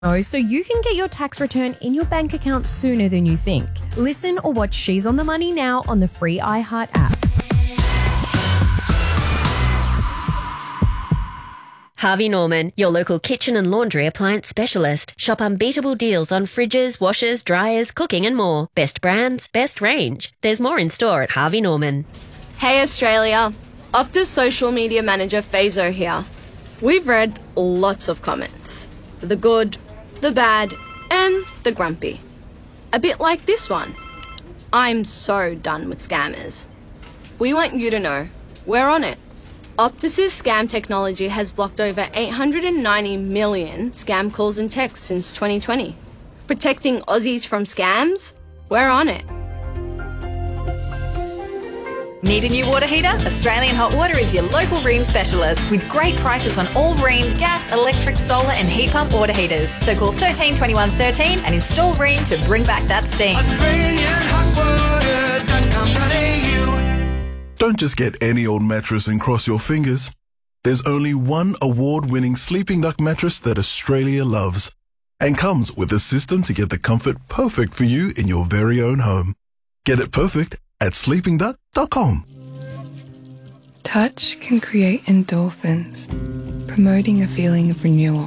so you can get your tax return in your bank account sooner than you think. Listen or watch She's on the Money now on the free iHeart app. Harvey Norman, your local kitchen and laundry appliance specialist. Shop unbeatable deals on fridges, washers, dryers, cooking and more. Best brands, best range. There's more in store at Harvey Norman. Hey Australia, Optus social media manager Fazo here. We've read lots of comments. The good, the bad, and the grumpy. A bit like this one. I'm so done with scammers. We want you to know, we're on it. Optus's scam technology has blocked over 890 million scam calls and texts since 2020. Protecting Aussies from scams? We're on it. Need a new water heater? Australian Hot Water is your local Rheem specialist with great prices on all Rheem gas, electric, solar and heat pump water heaters. So call 13 21 13 and install Rheem to bring back that steam. AustralianHotWater.com.au. Don't just get any old mattress and cross your fingers. There's only one award-winning Sleeping Duck mattress that Australia loves and comes with a system to get the comfort perfect for you in your very own home. Get it perfect at sleepingduck.com. Touch can create endorphins, promoting a feeling of renewal.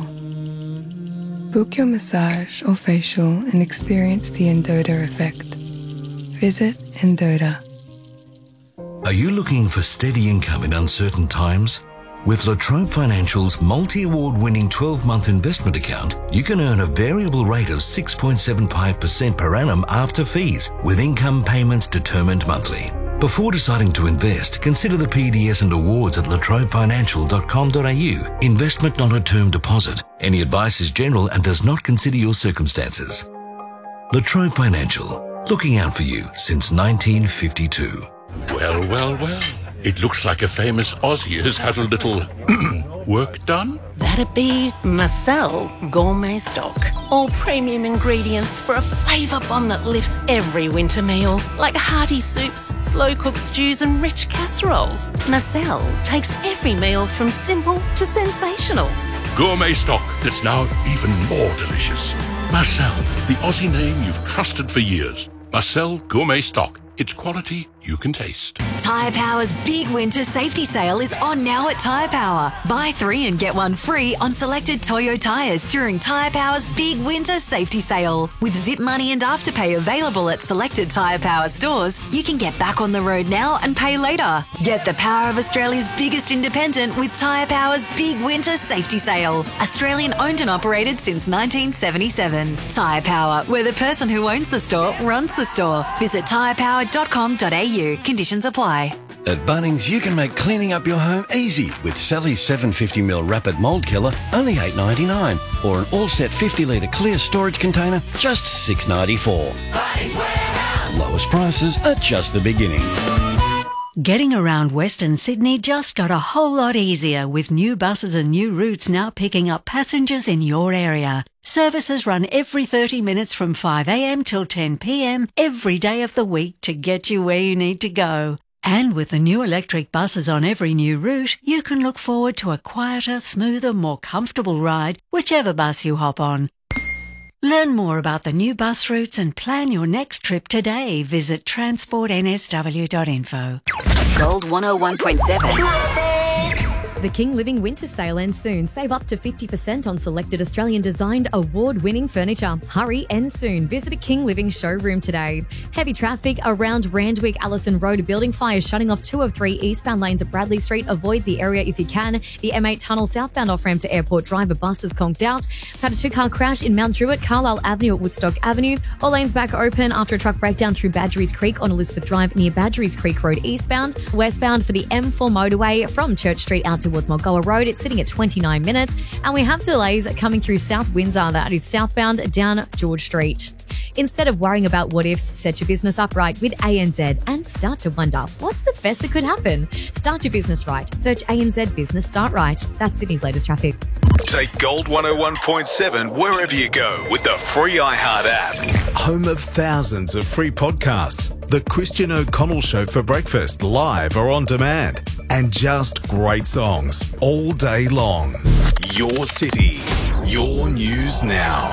Book your massage or facial and experience the Endota effect. Visit Endota. Are you looking for steady income in uncertain times? With La Trobe Financial's multi-award-winning 12-month investment account, you can earn a variable rate of 6.75% per annum after fees, with income payments determined monthly. Before deciding to invest, consider the PDS and awards at latrobefinancial.com.au. Investment not a term deposit. Any advice is general and does not consider your circumstances. La Trobe Financial, looking out for you since 1952. Well. It looks like a famous Aussie has had a little work done. That'd be Marcel Gourmet Stock. All premium ingredients for a flavour bomb that lifts every winter meal, like hearty soups, slow-cooked stews and rich casseroles. Marcel takes every meal from simple to sensational. Gourmet stock that's now even more delicious. Marcel, the Aussie name you've trusted for years. Marcel Gourmet Stock. It's quality you can taste. Tyre Power's big winter safety sale is on now at Tyre Power. Buy 3 and get 1 free on selected Toyo tyres during Tyre Power's big winter safety sale. With Zip Money and Afterpay available at selected Tyre Power stores, you can get back on the road now and pay later. Get the power of Australia's biggest independent with Tyre Power's big winter safety sale. Australian owned and operated since 1977. Tyre Power, where the person who owns the store runs the store. Visit tyrepower.com.au. Conditions apply. At Bunnings, you can make cleaning up your home easy with Sally's 750ml Rapid Mold Killer, only $8.99, or an all-set 50-litre clear storage container, just $6.94. Bunnings Warehouse. Lowest prices are just the beginning. Getting around Western Sydney just got a whole lot easier with new buses and new routes now picking up passengers in your area. Services run every 30 minutes from 5 a.m. till 10 p.m. every day of the week to get you where you need to go. And with the new electric buses on every new route, you can look forward to a quieter, smoother, more comfortable ride, whichever bus you hop on. Learn more about the new bus routes and plan your next trip today. Visit transportnsw.info. Gold 101.7. The King Living Winter Sale ends soon. Save up to 50% on selected Australian-designed, award-winning furniture. Hurry, ends soon. Visit a King Living showroom today. Heavy traffic around Randwick, Allison Road. Building fires shutting off 2 of 3 eastbound lanes at Bradley Street. Avoid the area if you can. The M8 tunnel southbound off-ramp to Airport Drive. A bus is conked out. Had a 2-car crash in Mount Druitt, Carlisle Avenue at Woodstock Avenue. All lanes back open after a truck breakdown through Badgerys Creek on Elizabeth Drive near Badgerys Creek Road eastbound. Westbound for the M4 motorway from Church Street out towards Mulgoa Road. It's sitting at 29 minutes. And we have delays coming through South Windsor. That is southbound down George Street. Instead of worrying about what ifs, set your business up right with ANZ and start to wonder, what's the best that could happen? Start your business right. Search ANZ Business Start Right. That's Sydney's latest traffic. Take Gold 101.7 wherever you go with the free iHeart app. Home of thousands of free podcasts. The Christian O'Connell Show for breakfast, live or on demand. And just great songs all day long. Your city, Your news now.